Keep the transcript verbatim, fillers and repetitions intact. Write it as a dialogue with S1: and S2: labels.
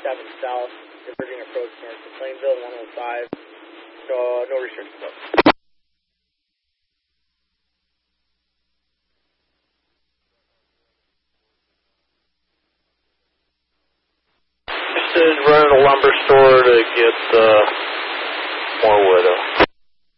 S1: seven south, diverging approach north to Plainville, one oh five, so no restrictions.
S2: This is running a lumber store to get uh, more wood.